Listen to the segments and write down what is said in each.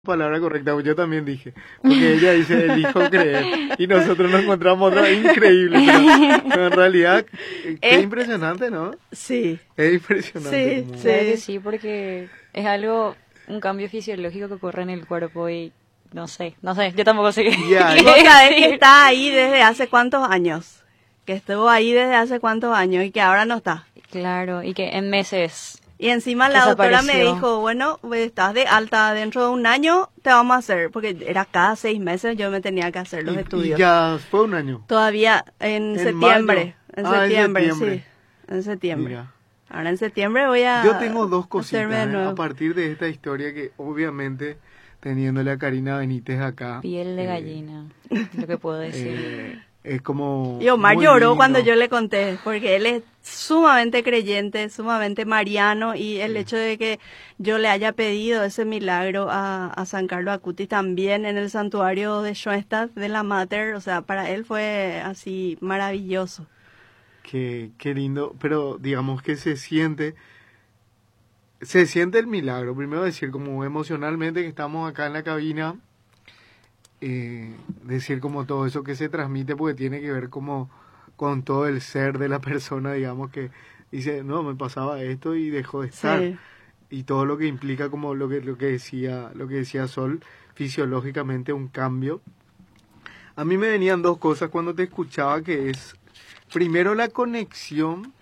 palabra correcta, yo también dije, porque ella dice elijo creer y nosotros nos encontramos otra increíble, pero en realidad qué impresionante, ¿no? Sí. Es impresionante. Sí, Como... sí. Claro que sí, porque es algo, un cambio fisiológico que ocurre en el cuerpo y no sé, yo tampoco sé qué. Ya, Y vos sabés que está ahí desde hace cuántos años, que estuvo ahí desde hace cuántos años y que ahora no está. Claro, y que en meses Y encima la doctora me desapareció. dijo, bueno, estás de alta, dentro de un año te vamos a hacer, porque era cada 6 meses yo me tenía que hacer los estudios. Y ya fue un año. Todavía en septiembre, en septiembre, sí, en septiembre. Mira. Ahora en septiembre voy a Yo tengo dos hacerme de cositas nuevo. a partir de esta historia que obviamente teniéndole a Karina Benítez acá. Piel de gallina, lo que puedo decir. Es como... Y Omar muy lloró lindo. cuando yo le conté, porque él es sumamente creyente, sumamente mariano, y el hecho de que yo le haya pedido ese milagro a San Carlos Acutis también en el santuario de Schoenstatt, de la Mater, o sea, para él fue así maravilloso. Qué lindo, pero digamos que se siente el milagro. Primero decir como emocionalmente que estamos acá en la cabina, decir como todo eso que se transmite porque tiene que ver como con todo el ser de la persona, digamos que dice, no, me pasaba esto y dejó de estar. Sí. Y todo lo que implica como lo que decía Sol, fisiológicamente un cambio. A mí me venían dos cosas cuando te escuchaba, que es primero la conexión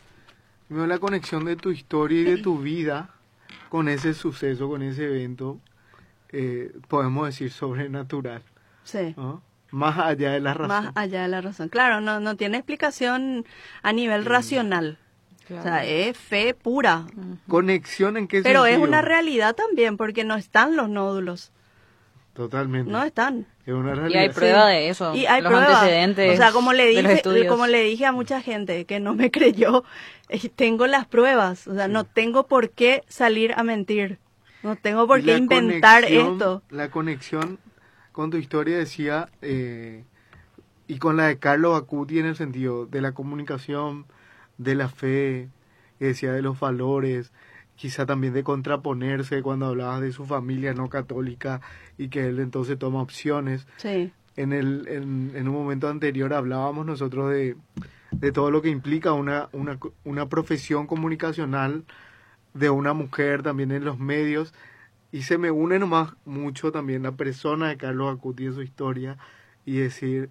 de tu historia y de tu vida con ese suceso, con ese evento, podemos decir sobrenatural, Sí. ¿no? Más allá de la razón. Más allá de la razón. Claro, no tiene explicación a nivel racional. Claro. O sea, es fe pura. ¿Conexión en qué Pero es sentido? una realidad también, porque no están los nódulos. Totalmente. No están. Es una Y realidad. hay prueba de eso, Y hay los pruebas. antecedentes O sea, como le de los dije, estudios. como le dije a mucha gente que no me creyó, tengo las pruebas. O sea, no tengo por qué salir a mentir. No tengo por Y qué la inventar conexión- esto. La conexión con tu historia decía, y con la de Carlos Acuti en el sentido de la comunicación, de la fe, que decía de los valores, quizá también de contraponerse cuando hablabas de su familia no católica y que él entonces toma opciones. Sí, En un momento anterior hablábamos nosotros de todo lo que implica una profesión comunicacional de una mujer también en los medios, y se me une nomás mucho también la persona de Carlos Acuti en su historia y decir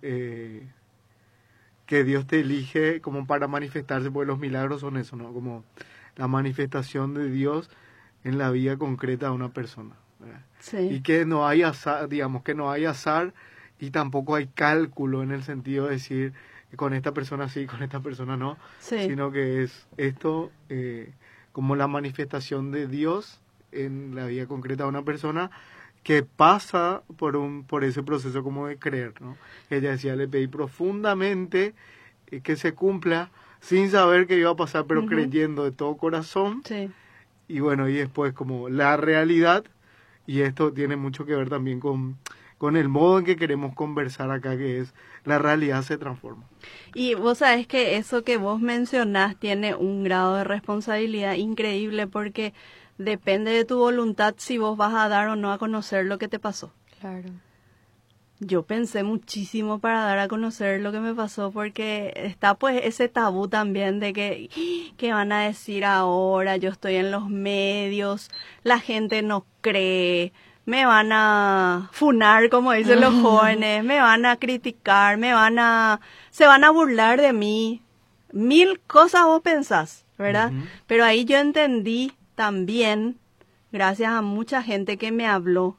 que Dios te elige como para manifestarse, porque los milagros son eso, ¿no? Como la manifestación de Dios en la vida concreta de una persona, ¿verdad? sí. Y que no hay azar, digamos que no hay azar y tampoco hay cálculo en el sentido de decir con esta persona sí, con esta persona no, Sí. sino que es esto como la manifestación de Dios en la vida concreta de una persona que pasa por ese proceso como de creer, ¿no? Ella decía, le pedí profundamente que se cumpla sin saber que iba a pasar, pero creyendo de todo corazón. Sí. Y bueno, y después como la realidad, y esto tiene mucho que ver también con el modo en que queremos conversar acá, que es la realidad se transforma. Y vos sabés que eso que vos mencionás tiene un grado de responsabilidad increíble, porque depende de tu voluntad si vos vas a dar o no a conocer lo que te pasó. Claro. Yo pensé muchísimo para dar a conocer lo que me pasó, porque está pues ese tabú también de que ¿qué van a decir ahora? Yo estoy en los medios, la gente no cree, me van a funar, como dicen los jóvenes, me van a criticar, se van a burlar de mí. 1000 cosas vos pensás, ¿verdad? Pero ahí yo entendí también, gracias a mucha gente que me habló,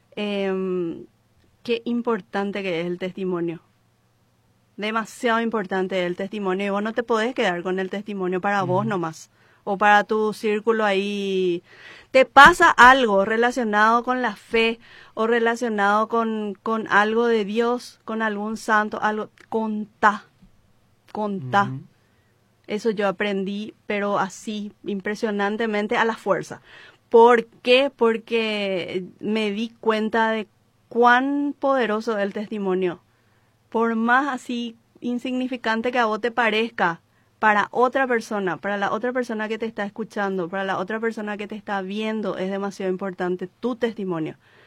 qué importante que es el testimonio. Demasiado importante es el testimonio. Y vos no te podés quedar con el testimonio para vos nomás. O para tu círculo ahí. Te pasa algo relacionado con la fe o relacionado con algo de Dios, con algún santo, algo. Contá. Eso yo aprendí, pero así, impresionantemente a la fuerza. ¿Por qué? Porque me di cuenta de cuán poderoso es el testimonio. Por más así insignificante que a vos te parezca, para otra persona, para la otra persona que te está escuchando, para la otra persona que te está viendo, es demasiado importante tu testimonio.